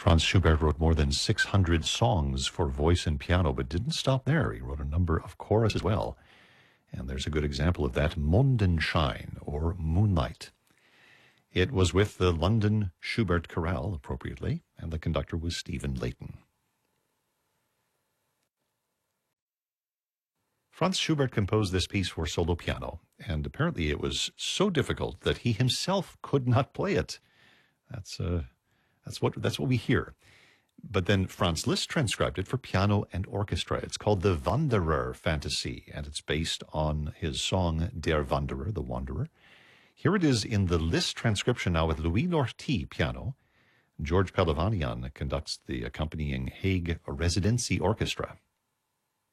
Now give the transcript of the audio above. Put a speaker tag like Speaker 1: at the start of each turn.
Speaker 1: Franz Schubert wrote more than 600 songs for voice and piano, but didn't stop there. He wrote a number of choruses as well. And there's a good example of that, Mondenschein, or Moonlight. It was with the London Schubert Chorale, appropriately, and the conductor was Stephen Layton. Franz Schubert composed this piece for solo piano, and apparently it was so difficult that he himself could not play it. That's what we hear. But then Franz Liszt transcribed it for piano and orchestra. It's called the Wanderer Fantasy, and it's based on his song Der Wanderer, the Wanderer. Here it is in the Liszt transcription now with Louis Lortie piano. George Pelavanian conducts the accompanying Hague Residency Orchestra.